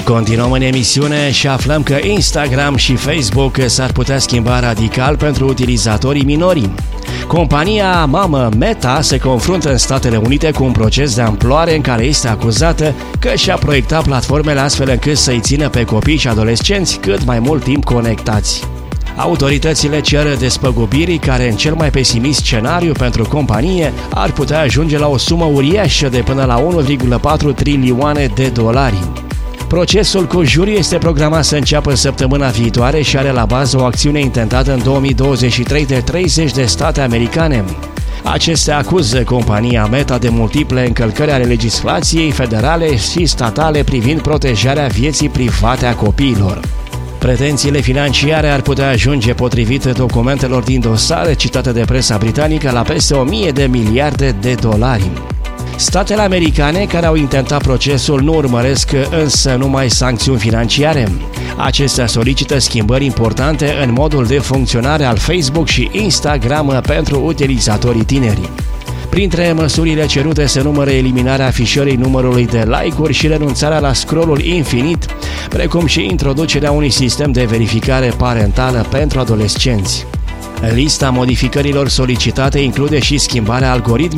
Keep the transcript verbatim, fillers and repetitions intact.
Continuăm în emisiune și aflăm că Instagram și Facebook s-ar putea schimba radical pentru utilizatorii minori. Compania mamă Meta se confruntă în Statele Unite cu un proces de amploare în care este acuzată că și-a proiectat platformele astfel încât să-i țină pe copii și adolescenți cât mai mult timp conectați. Autoritățile cer despăgubiri care, în cel mai pesimist scenariu pentru companie, ar putea ajunge la o sumă uriașă de până la unu virgulă patru trilioane de dolari. Procesul cu juriu este programat să înceapă săptămâna viitoare și are la bază o acțiune intentată în două mii douăzeci și trei de treizeci de state americane. Acestea acuză compania Meta de multiple încălcări ale legislației federale și statale privind protejarea vieții private a copiilor. Pretențiile financiare ar putea ajunge, potrivit documentelor din dosare citate de presa britanică, la peste o mie de miliarde de dolari. Statele americane care au intentat procesul nu urmăresc însă numai sancțiuni financiare. Acestea solicită schimbări importante în modul de funcționare al Facebook și Instagram pentru utilizatorii tineri. Printre măsurile cerute se numără eliminarea afișării numărului de like-uri și renunțarea la scroll-ul infinit, precum și introducerea unui sistem de verificare parentală pentru adolescenți. Lista modificărilor solicitate include și schimbarea algoritmului